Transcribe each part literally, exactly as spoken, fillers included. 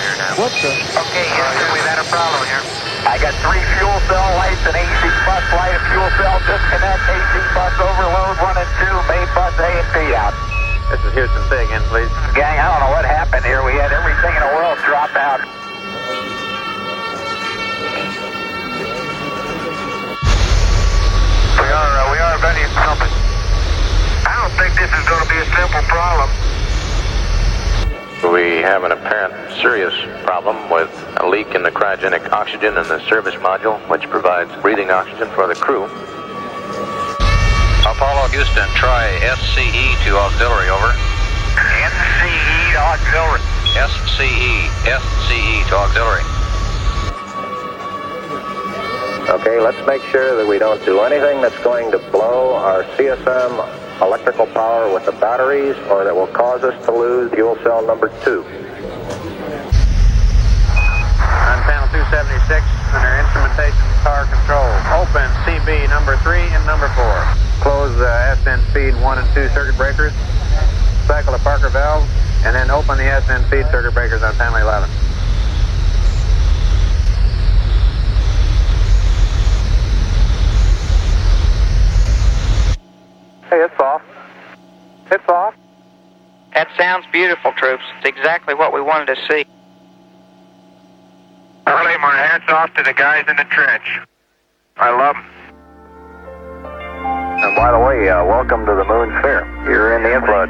here now. What the? Okay, Houston, we've had a problem here. I got three fuel cell lights, an A C bus light, a fuel cell disconnect, A C bus overload, one and two, main bus A and B out. This is Houston. Say again, please. Gang, I don't know what happened here. We had everything in the world drop out. We are, uh, we are ready for something. I don't think this is going to be a simple problem. We have an apparent serious problem with a leak in the cryogenic oxygen in the service module, which provides breathing oxygen for the crew. Apollo Houston, try S C E to auxiliary, over. N C E to auxiliary. S C E, S C E to auxiliary. Okay, let's make sure that we don't do anything that's going to blow our C S M electrical power with the batteries or that will cause us to lose fuel cell number two. On panel two seventy-six, under instrumentation power control. Open C B number three and number four. Close the S N feed one and two circuit breakers. Cycle the Parker valve, and then open the S N feed circuit breakers on panel eleven. Hey, it's off. It's off. That sounds beautiful, troops. It's exactly what we wanted to see. Early, my hats off to the guys in the trench. I love them. And by the way, uh, welcome to the Moon Fair. You're in the influx.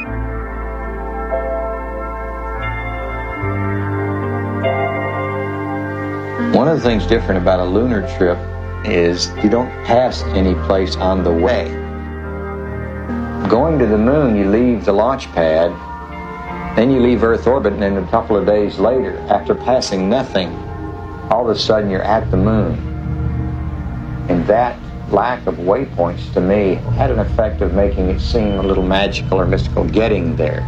One of the things different about a lunar trip is you don't pass any place on the way. Going to the moon, you leave the launch pad, then you leave Earth orbit, and then a couple of days later, after passing nothing, all of a sudden you're at the moon. And that lack of waypoints, to me, had an effect of making it seem a little magical or mystical getting there.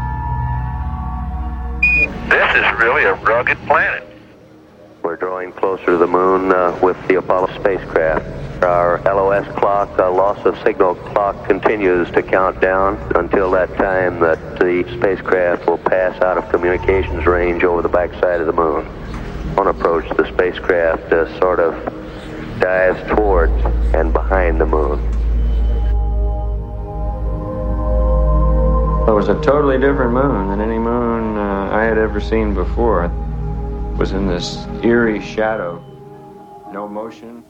This is really a rugged planet. We're drawing closer to the moon uh, with the Apollo spacecraft. Our L O S clock, uh, loss of signal clock, continues to count down until that time that the spacecraft will pass out of communications range over the backside of the moon. On approach, the spacecraft uh, sort of dives towards and behind the moon. It was a totally different moon than any moon uh, I had ever seen before. It was in this eerie shadow, no motion.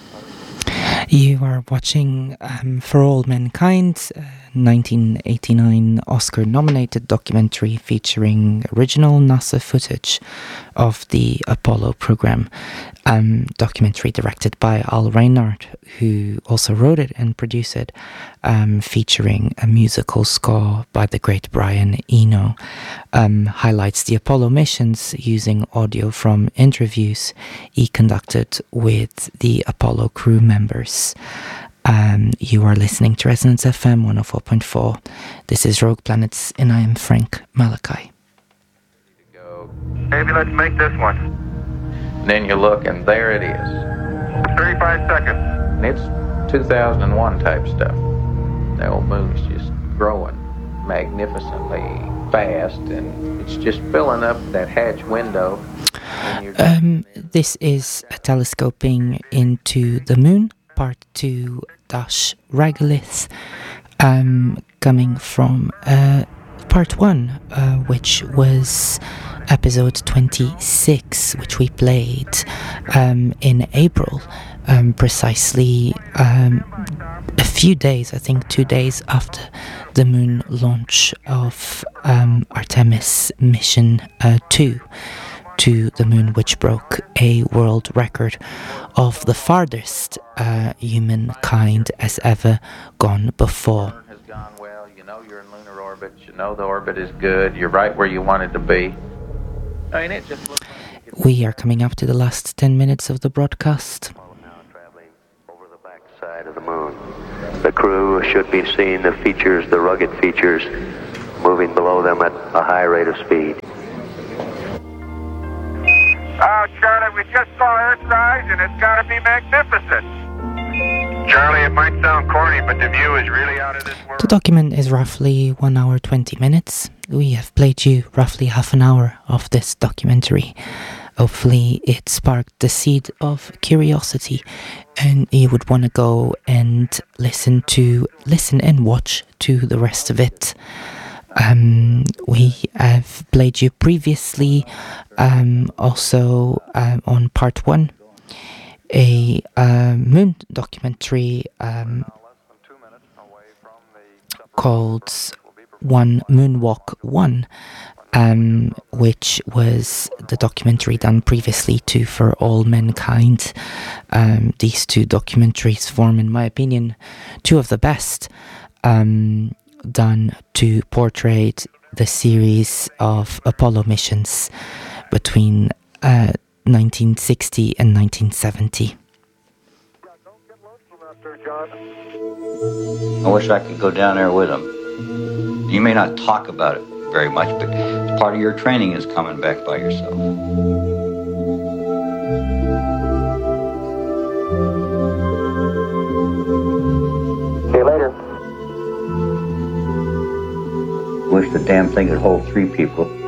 You are watching um, For All Mankind, uh, nineteen eighty-nine Oscar-nominated documentary featuring original NASA footage of the Apollo program. Um, documentary directed by Al Reinhardt, who also wrote it and produced it, um, featuring a musical score by the great Brian Eno. Um, highlights the Apollo missions using audio from interviews he conducted with the Apollo crew members. Um, you are listening to Resonance F M one oh four point four. This is Rogue Planets, and I am Frank Malachi. Maybe let's make this one. Then you look, and there it is. thirty-five seconds. And it's two thousand one type stuff. The old moon's just growing magnificently fast, and it's just filling up that hatch window. Um, this is a telescoping into the moon, part two dash Regolith, um, coming from uh, part one, uh, which was episode twenty-six, which we played um, in April, um, precisely um, a few days, I think two days after the moon launch of um, Artemis mission uh, two to the moon, which broke a world record of the farthest uh, humankind has ever gone before. Has gone well. You know you're in lunar orbit. You know the orbit is good. You're right where you wanted to be. I mean, it just looks like we are coming up to the last ten minutes of the broadcast. Now traveling over the backside of the moon. The crew should be seeing the features, the rugged features, moving below them at a high rate of speed. Oh, Charlotte, we just saw Earthrise, and it's got to be magnificent. Charlie, it might sound corny, but the view is really out of this world. The document is roughly one hour twenty minutes. We have played you roughly half an hour of this documentary. Hopefully it sparked the seed of curiosity and you would want to go and listen to listen and watch to the rest of it. Um, we have played you previously um, also um, on part one a uh, moon documentary um, called One Moonwalk One, um, which was the documentary done previously to For All Mankind. Um, these two documentaries form, in my opinion, two of the best um, done to portray the series of Apollo missions between uh, nineteen sixty and nineteen seventy. I wish I could go down there with them. You may not talk about it very much, but part of your training is coming back by yourself. See you later. Wish the damn thing could hold three people.